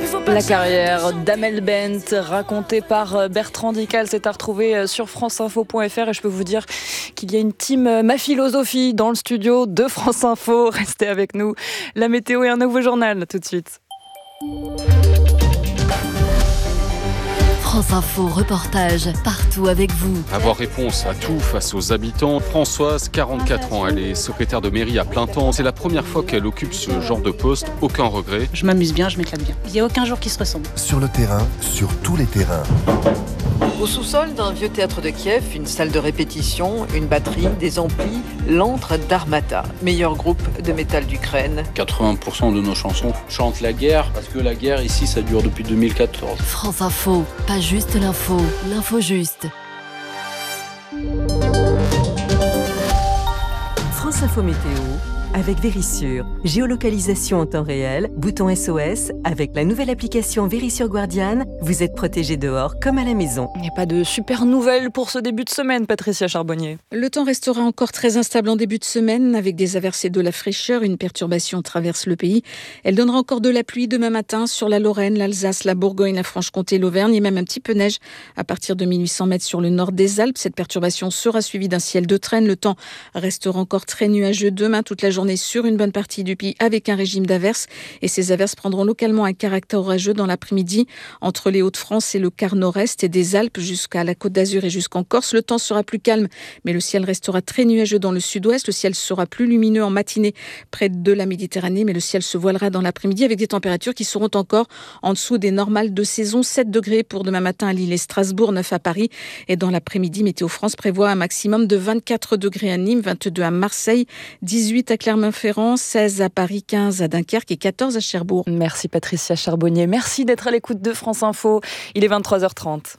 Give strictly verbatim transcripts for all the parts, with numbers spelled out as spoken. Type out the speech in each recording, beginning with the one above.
La carrière d'Amel Bent, racontée par Bertrand Dical, c'est à retrouver sur franceinfo point f r. Et je peux vous dire qu'il y a une team Ma Philosophie dans le studio de France Info. Restez avec nous. La météo et un nouveau journal, tout de suite. France Info, reportage partout avec vous. Avoir réponse à tout face aux habitants. Françoise, quarante-quatre ans, elle est secrétaire de mairie à plein temps. C'est la première fois qu'elle occupe ce genre de poste. Aucun regret. Je m'amuse bien, je m'éclate bien. Il n'y a aucun jour qui se ressemble. Sur le terrain, sur tous les terrains. Au sous-sol d'un vieux théâtre de Kiev, une salle de répétition, une batterie, des amplis, l'antre d'Armata, meilleur groupe de métal d'Ukraine. quatre-vingts pour cent de nos chansons chantent la guerre, parce que la guerre ici, ça dure depuis deux mille quatorze. France Info, pas juste l'info, l'info juste. France Info Météo avec Vérissure. Géolocalisation en temps réel, bouton S O S. Avec la nouvelle application Vérissure Guardian, vous êtes protégé dehors comme à la maison. Il n'y a pas de super nouvelles pour ce début de semaine, Patricia Charbonnier. Le temps restera encore très instable en début de semaine, avec des averses et de la fraîcheur. Une perturbation traverse le pays. Elle donnera encore de la pluie demain matin sur la Lorraine, l'Alsace, la Bourgogne, la Franche-Comté, l'Auvergne et même un petit peu neige à partir de mille huit cents mètres sur le nord des Alpes. Cette perturbation sera suivie d'un ciel de traîne. Le temps restera encore très nuageux demain toute la journée sur une bonne partie du pays avec un régime d'averses. Et ces averses prendront localement un caractère orageux dans l'après-midi entre les Hauts-de-France et le quart nord-est et des Alpes jusqu'à la Côte d'Azur et jusqu'en Corse. Le temps sera plus calme, mais le ciel restera très nuageux dans le sud-ouest. Le ciel sera plus lumineux en matinée près de la Méditerranée, mais le ciel se voilera dans l'après-midi avec des températures qui seront encore en dessous des normales de saison. sept degrés pour demain matin à Lille et Strasbourg, neuf à Paris. Et dans l'après-midi, Météo France prévoit un maximum de vingt-quatre degrés à Nîmes, vingt-deux à Marseille, dix-huit à Clermont-Ferrand, seize à Paris, quinze à Dunkerque et quatorze à Cherbourg. Merci Patricia Charbonnier. Merci d'être à l'écoute de France Info. Il est vingt-trois heures trente.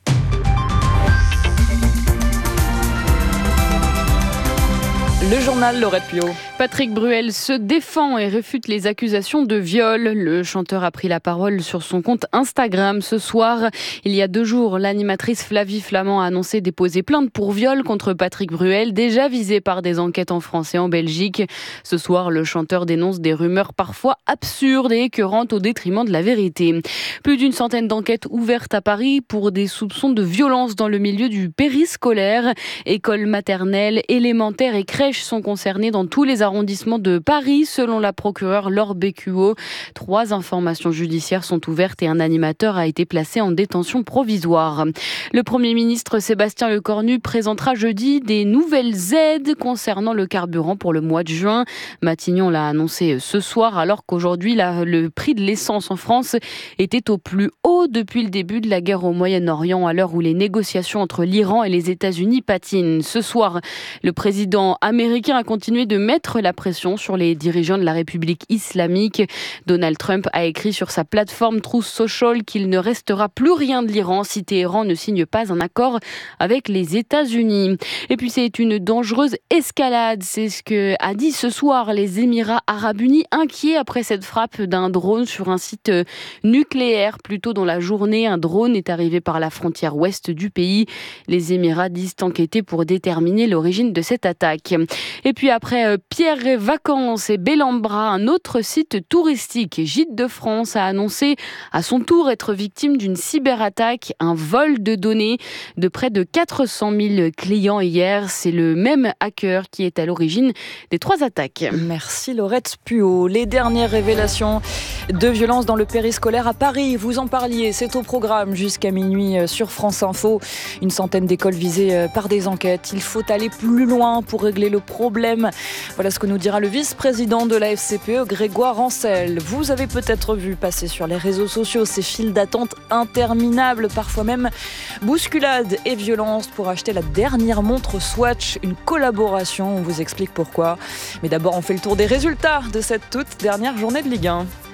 Le journal Laurette Piot. Patrick Bruel se défend et réfute les accusations de viol. Le chanteur a pris la parole sur son compte Instagram ce soir. Il y a deux jours, l'animatrice Flavie Flament a annoncé déposer plainte pour viol contre Patrick Bruel, déjà visé par des enquêtes en France et en Belgique. Ce soir, le chanteur dénonce des rumeurs parfois absurdes et écœurantes au détriment de la vérité. Plus d'une centaine d'enquêtes ouvertes à Paris pour des soupçons de violence dans le milieu du périscolaire. Écoles maternelles, élémentaires et crèches sont concernés dans tous les arrondissements de Paris, selon la procureure Laure Bécuot. Trois informations judiciaires sont ouvertes et un animateur a été placé en détention provisoire. Le Premier ministre Sébastien Lecornu présentera jeudi des nouvelles aides concernant le carburant pour le mois de juin. Matignon l'a annoncé ce soir, alors qu'aujourd'hui la, le prix de l'essence en France était au plus haut depuis le début de la guerre au Moyen-Orient, à l'heure où les négociations entre l'Iran et les États-Unis patinent. Ce soir, le président américain a continué de mettre la pression sur les dirigeants de la République islamique. Donald Trump a écrit sur sa plateforme Truth Social qu'il ne restera plus rien de l'Iran si Téhéran ne signe pas un accord avec les États-Unis. Et puis c'est une dangereuse escalade, c'est ce que a dit ce soir les Émirats Arabes Unis, inquiets après cette frappe d'un drone sur un site nucléaire. Plus tôt dans la journée, un drone est arrivé par la frontière ouest du pays. Les Émirats disent enquêter pour déterminer l'origine de cette attaque. Et puis après euh, Pierre et Vacances et Bellambra, un autre site touristique, Gîtes de France, a annoncé à son tour être victime d'une cyberattaque, un vol de données de près de quatre cent mille clients hier. C'est le même hacker qui est à l'origine des trois attaques. Merci Laurette Puot. Les dernières révélations de violence dans le périscolaire à Paris, vous en parliez, c'est au programme jusqu'à minuit sur France Info. Une centaine d'écoles visées par des enquêtes. Il faut aller plus loin pour régler le problème. Voilà ce que nous dira le vice-président de la F C P E, Grégoire Ancel. Vous avez peut-être vu passer sur les réseaux sociaux ces files d'attente interminables, parfois même bousculades et violences pour acheter la dernière montre Swatch, une collaboration. On vous explique pourquoi. Mais d'abord, on fait le tour des résultats de cette toute dernière journée de Ligue un.